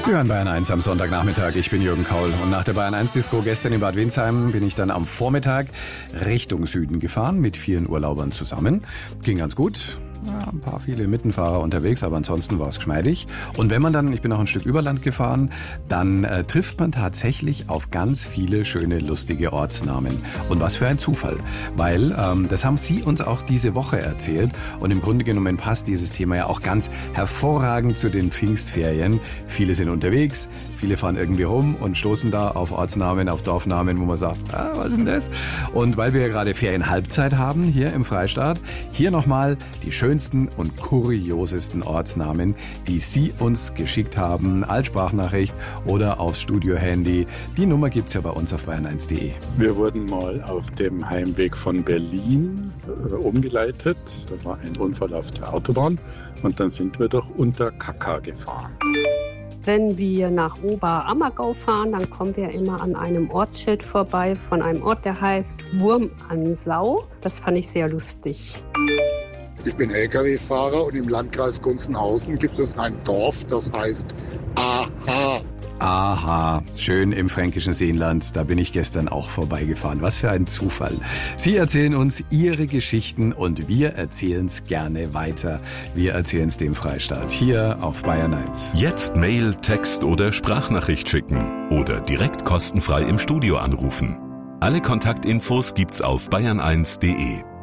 Sie hören Bayern 1 am Sonntagnachmittag. Ich bin Jürgen Kaul. Und nach der Bayern 1 Disco gestern in Bad Windsheim bin ich dann am Vormittag Richtung Süden gefahren mit vielen Urlaubern zusammen. Ging ganz gut. Ja, ein paar viele Mittenfahrer unterwegs, aber ansonsten war es geschmeidig. Und wenn man dann, ich bin auch ein Stück über Land gefahren, dann trifft man tatsächlich auf ganz viele schöne, lustige Ortsnamen. Und was für ein Zufall, weil das haben Sie uns auch diese Woche erzählt. Und im Grunde genommen passt dieses Thema ja auch ganz hervorragend zu den Pfingstferien. Viele sind unterwegs, viele fahren irgendwie rum und stoßen da auf Ortsnamen, auf Dorfnamen, wo man sagt, was ist denn das? Und weil wir ja gerade Ferienhalbzeit haben hier im Freistaat, hier nochmal die schönsten und kuriosesten Ortsnamen, die Sie uns geschickt haben, als Sprachnachricht oder aufs Studio-Handy. Die Nummer gibt's ja bei uns auf bayern1.de. Wir wurden mal auf dem Heimweg von Berlin umgeleitet. Da war ein Unfall auf der Autobahn und dann sind wir durch Unterkacker gefahren. Wenn wir nach Oberammergau fahren, dann kommen wir immer an einem Ortsschild vorbei von einem Ort, der heißt Wurmansau. Das fand ich sehr lustig. Ich bin Lkw-Fahrer und im Landkreis Gunzenhausen gibt es ein Dorf, das heißt Aha. Aha, schön im fränkischen Seenland, da bin ich gestern auch vorbeigefahren. Was für ein Zufall. Sie erzählen uns Ihre Geschichten und wir erzählen es gerne weiter. Wir erzählen es dem Freistaat hier auf Bayern 1. Jetzt Mail, Text oder Sprachnachricht schicken oder direkt kostenfrei im Studio anrufen. Alle Kontaktinfos gibt's auf bayern1.de.